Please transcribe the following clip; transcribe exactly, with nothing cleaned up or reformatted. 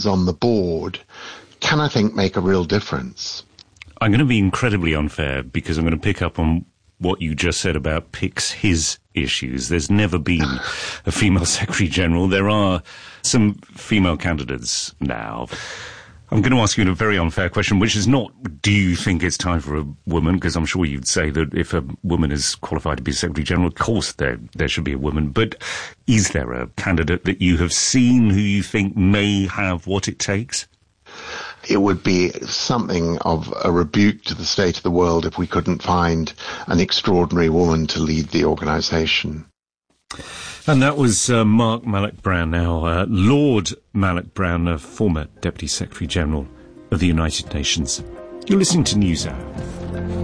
on the board can, I think, make a real difference. I'm going to be incredibly unfair because I'm going to pick up on what you just said about picks his issues. There's never been a female Secretary-General. There are some female candidates now. I'm going to ask you a very unfair question, which is not, do you think it's time for a woman? Because I'm sure you'd say that if a woman is qualified to be Secretary-General, of course there, there should be a woman. But is there a candidate that you have seen who you think may have what it takes? It would be something of a rebuke to the state of the world if we couldn't find an extraordinary woman to lead the organisation. And that was uh, Mark Malloch-Brown, now uh, Lord Malloch-Brown, a former Deputy Secretary-General of the United Nations. You're listening to NewsHour.